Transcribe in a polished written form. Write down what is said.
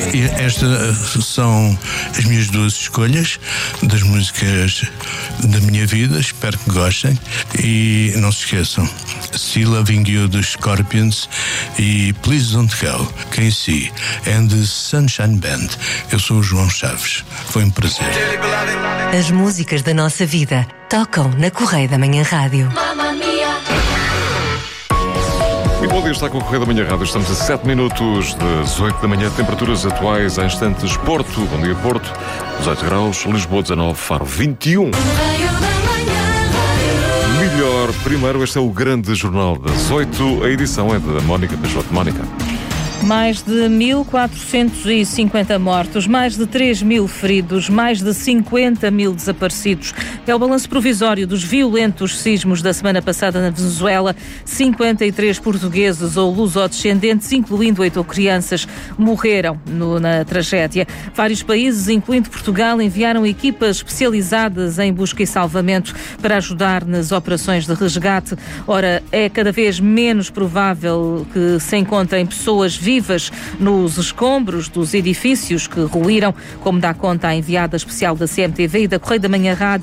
Estas são as minhas duas escolhas das músicas da minha vida. Espero que gostem e não se esqueçam: See Loving You dos Scorpions e Please Don't Go, KC and the Sunshine Band. Eu sou o João Chaves. Foi um prazer. As músicas da nossa vida tocam na Correio da Manhã Rádio. Muito bom dia, está com o Correio da Manhã Rádio. Estamos a 7 minutos das 8 da manhã. Temperaturas atuais em instantes. Porto, bom dia Porto, 18 graus. Lisboa 19, Faro 21. Melhor, primeiro, este é o grande jornal das 8. A edição é da Mónica Peixoto. Mónica. Mais de 1.450 mortos, mais de 3.000 feridos, mais de 50.000 desaparecidos. É o balanço provisório dos violentos sismos da semana passada na Venezuela. 53 portugueses ou lusodescendentes, incluindo 8 crianças, morreram na tragédia. Vários países, incluindo Portugal, enviaram equipas especializadas em busca e salvamento para ajudar nas operações de resgate. Ora, é cada vez menos provável que se encontrem pessoas vivas nos escombros dos edifícios que ruíram, como dá conta a enviada especial da CMTV e da Correio da Manhã Rádio.